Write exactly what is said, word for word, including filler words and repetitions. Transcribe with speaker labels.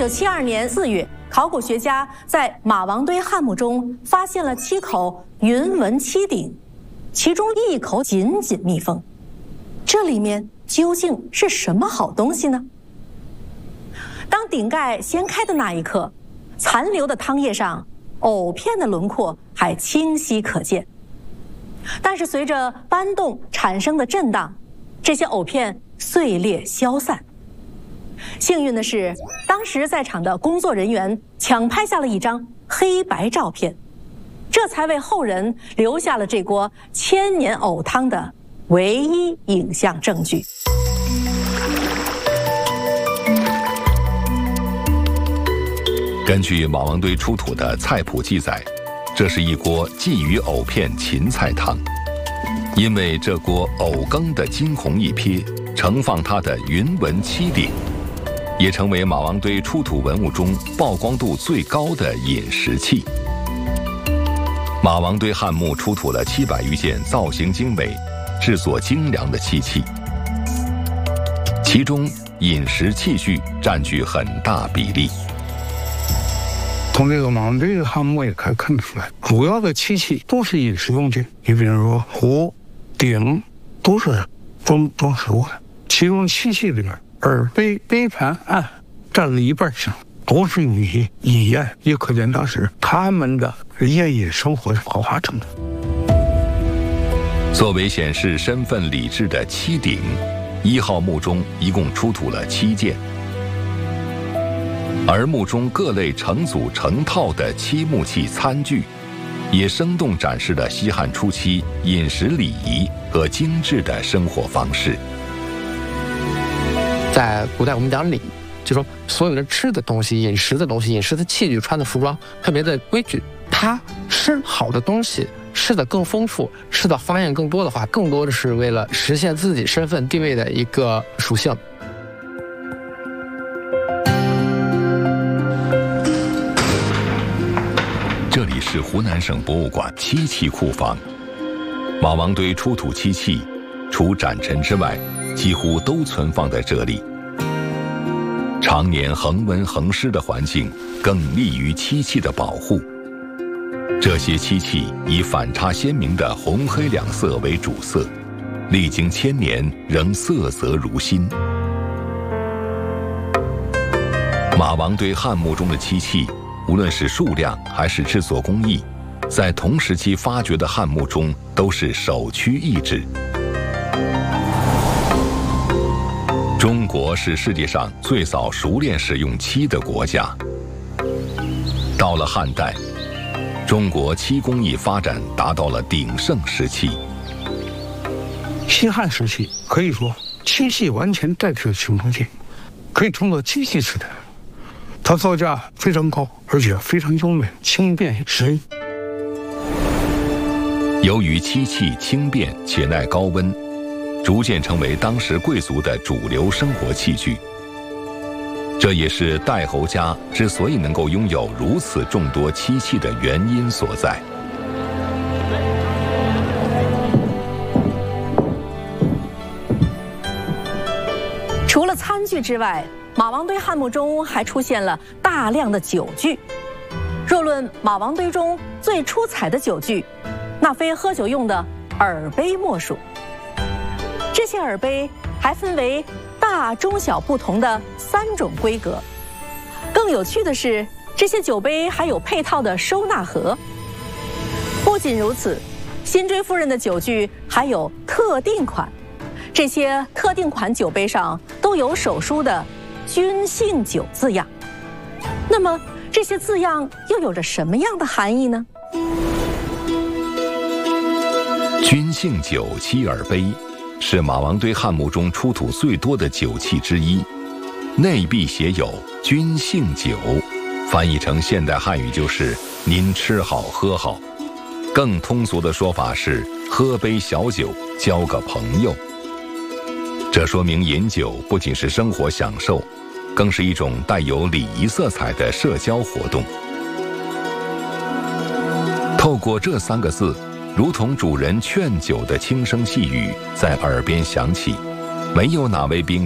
Speaker 1: 九七二年四月，考古学家在马王堆汉墓中发现了七口云纹漆鼎，其中一口紧紧密封。这里面究竟是什么好东西呢？当鼎盖掀开的那一刻，残留的汤液上藕片的轮廓还清晰可见。但是随着搬动产生的震荡，这些藕片碎裂消散。幸运的是，当时在场的工作人员抢拍下了一张黑白照片，这才为后人留下了这锅千年藕汤的唯一影像证据。
Speaker 2: 根据马王堆出土的菜谱记载，这是一锅鲫鱼藕片芹菜汤。因为这锅藕羹的金红一瞥，盛放它的云纹漆鼎，也成为马王堆出土文物中曝光度最高的饮食器。马王堆汉墓出土了七百余件造型精美、制作精良的漆器，其中饮食器具占据很大比例。
Speaker 3: 从这个马王堆的汉墓也可以看得出来，主要的漆器都是饮食用具，你比如说壶、鼎都是装装食物的。其中漆器里面，耳杯、杯盘、案占了一半以上，都是用于饮宴，也可见当时他们的宴饮生活是豪华程度。
Speaker 2: 作为显示身份礼制的漆鼎，一号墓中一共出土了七件。而墓中各类成组成套的漆木器餐具，也生动展示了西汉初期饮食礼仪和精致的生活方式。
Speaker 4: 在古代我们讲礼，就说所有的吃的东西、饮食的东西、饮食的器具、穿的服装特别的规矩。它吃好的东西，吃的更丰富，吃的方面更多的话，更多的是为了实现自己身份地位的一个属性。
Speaker 2: 这里是湖南省博物馆漆器库房，马王堆出土漆器，除展陈之外，几乎都存放在这里。常年恒温恒湿的环境，更利于漆器的保护。这些漆器以反差鲜明的红黑两色为主色，历经千年仍色泽如新。马王堆汉墓中的漆器，无论是数量还是制作工艺，在同时期发掘的汉墓中都是首屈一指。中国是世界上最早熟练使用漆的国家。到了汉代，中国漆工艺发展达到了鼎盛时期。
Speaker 3: 西汉时期可以说漆器完全代替了青铜器，可以称作漆器时代。它造价非常高，而且非常优美、轻便实用。
Speaker 2: 由于漆器轻便且耐高温，逐渐成为当时贵族的主流生活器具。这也是代侯家之所以能够拥有如此众多漆器的原因所在。
Speaker 1: 除了餐具之外，马王堆汉墓中还出现了大量的酒具。若论马王堆中最出彩的酒具，那非喝酒用的耳杯莫属。这些耳杯还分为大、中、小不同的三种规格。更有趣的是，这些酒杯还有配套的收纳盒。不仅如此，辛追夫人的酒具还有特定款，这些特定款酒杯上都有手书的君姓酒字样。那么这些字样又有着什么样的含义呢？
Speaker 2: 君姓酒漆耳杯是马王堆汉墓中出土最多的酒器之一，内壁写有君姓酒，翻译成现代汉语就是您吃好喝好。更通俗的说法是喝杯小酒交个朋友。这说明饮酒不仅是生活享受，更是一种带有礼仪色彩的社交活动。透过这三个字，如同主人劝酒的轻声细语在耳边响起，没有哪位宾